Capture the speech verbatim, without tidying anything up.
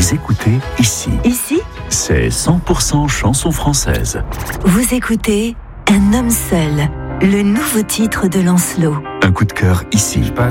Vous écoutez Ici. Ici, C'est cent pour cent chanson française. vous écoutez Un homme seul, le nouveau titre de Lancelot. Un coup de cœur ici. Je passe